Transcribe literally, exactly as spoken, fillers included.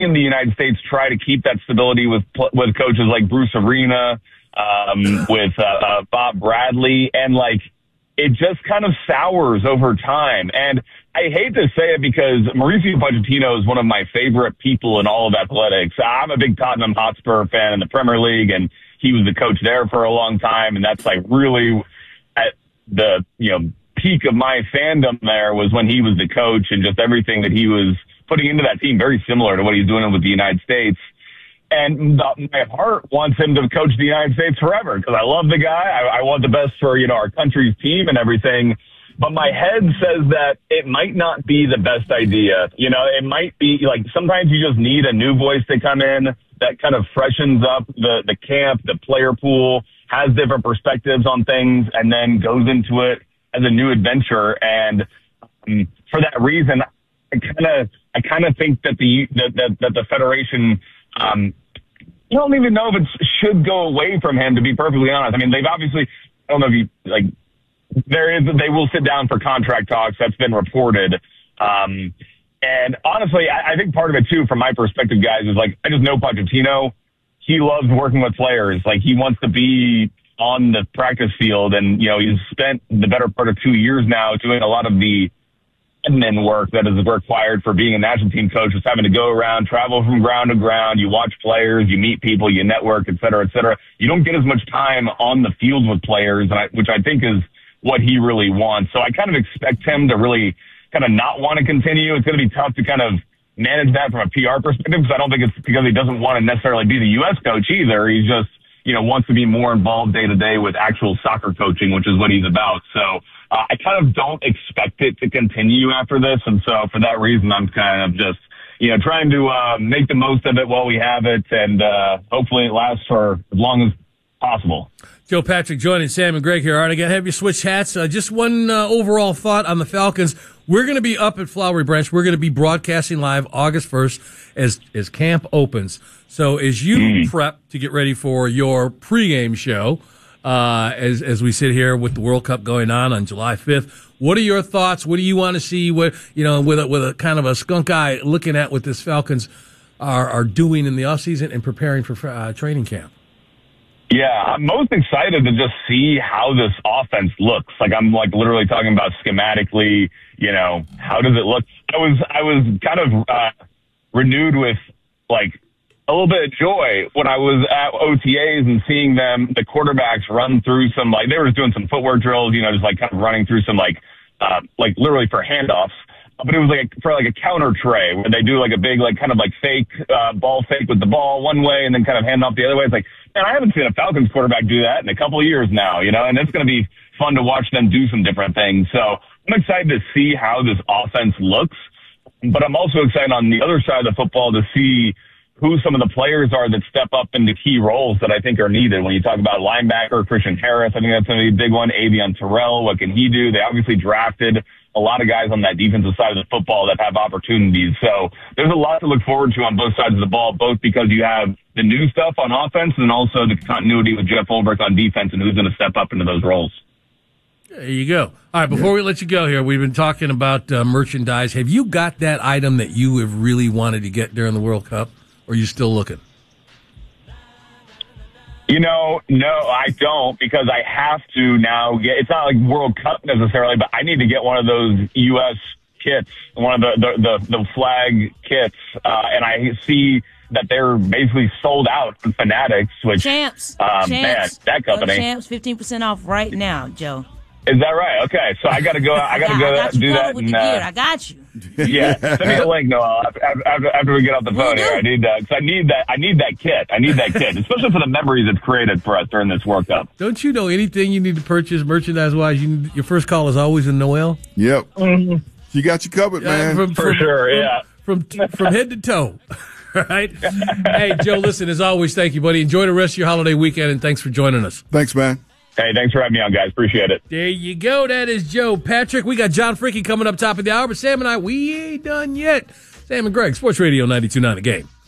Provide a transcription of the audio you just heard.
in the United States try to keep that stability with with coaches like Bruce Arena, um, with uh, uh, Bob Bradley, and like it just kind of sours over time. And I hate to say it because Mauricio Pochettino is one of my favorite people in all of athletics. I'm a big Tottenham Hotspur fan in the Premier League, and he was the coach there for a long time, and that's like really at the you know peak of my fandom there was when he was the coach, and just everything that he was putting into that team, very similar to what he's doing with the United States. And the, my heart wants him to coach the United States forever because I love the guy. I, I want the best for, you know, our country's team and everything. But my head says that it might not be the best idea. You know, it might be like sometimes you just need a new voice to come in that kind of freshens up the, the camp, the player pool, has different perspectives on things, and then goes into it as a new adventure. And um, for that reason, I kind of, I kind of think that the that, that, that the Federation, um, I don't even know if it should go away from him. To be perfectly honest, I mean they've obviously, I don't know if you like, there is they will sit down for contract talks. That's been reported, um, and honestly, I, I think part of it too, from my perspective, guys, is like I just know Pochettino. He loves working with players. Like he wants to be on the practice field, and you know he's spent the better part of two years now doing a lot of the admin work that is required for being a national team coach, is having to go around, travel from ground to ground. You watch players, you meet people, you network, et cetera, et cetera. You don't get as much time on the field with players, and I, which I think is what he really wants. So I kind of expect him to really kind of not want to continue. It's going to be tough to kind of manage that from a P R perspective because I don't think it's because he doesn't want to necessarily be the U S coach either. He's just, you know, wants to be more involved day to day with actual soccer coaching, which is what he's about. So uh, I kind of don't expect it to continue after this. And so for that reason, I'm kind of just, you know, trying to uh, make the most of it while we have it. And uh, hopefully it lasts for as long as possible. Joe Patrick joining Sam and Greg here. All right, again, have you switch hats? Uh, just one uh, overall thought on the Falcons. We're going to be up at Flowery Branch. We're going to be broadcasting live August first as as camp opens. So as you mm. prep to get ready for your pregame show, uh, as as we sit here with the World Cup going on on July fifth, what are your thoughts? What do you want to see? What you know, with a, with a kind of a skunk eye, looking at what this Falcons are are doing in the offseason and preparing for uh, training camp. Yeah, I'm most excited to just see how this offense looks. Like I'm like literally talking about schematically, you know, how does it look? I was I was kind of uh, renewed with like a little bit of joy when I was at O T As and seeing them, the quarterbacks run through some, like they were doing some footwork drills, you know, just like kind of running through some like, uh, like literally for handoffs. But it was like for like a counter tray where they do like a big, like kind of like fake uh, ball fake with the ball one way and then kind of hand off the other way. It's like, man, I haven't seen a Falcons quarterback do that in a couple of years now, you know, and it's going to be fun to watch them do some different things. So I'm excited to see how this offense looks, but I'm also excited on the other side of the football to see who some of the players are that step up into key roles that I think are needed. When you talk about linebacker, Christian Harris, I think that's going to be a big one. Avion Terrell, what can he do? They obviously drafted a lot of guys on that defensive side of the football that have opportunities. So there's a lot to look forward to on both sides of the ball, both because you have the new stuff on offense and also the continuity with Jeff Ulbrich on defense and who's going to step up into those roles. There you go. All right, before we let you go here, we've been talking about uh, merchandise. Have you got that item that you have really wanted to get during the World Cup, or are you still looking? You know, no, I don't, because I have to now get, it's not like World Cup necessarily, but I need to get one of those U S kits, one of the, the, the, the flag kits, uh, and I see that they're basically sold out from Fanatics, which, Champs, um, Champs, man, that company. Champs, fifteen percent off right now, Joe. Is that right? Okay, so I got to go. I got to go I got do you that. with And, the uh, gear. I got you. Yeah, send me the link, Noel. After, after, after we get off the phone here, I need that. Cause I need that. I need that kit. I need that kit, especially for the memories it's created for us during this World Cup. Don't you know anything you need to purchase merchandise wise? You need, your first call is always a Noel. Yep, mm-hmm. You got you covered, man. Uh, from, for from, sure. From, yeah, from from, from head to toe. Right. Hey, Joe. Listen, as always, thank you, buddy. Enjoy the rest of your holiday weekend, and thanks for joining us. Thanks, man. Hey, thanks for having me on, guys. Appreciate it. There you go. That is Joe Patrick. We got John Fricke coming up top of the hour, but Sam and I, we ain't done yet. Sam and Greg, Sports Radio ninety-two point nine The Game.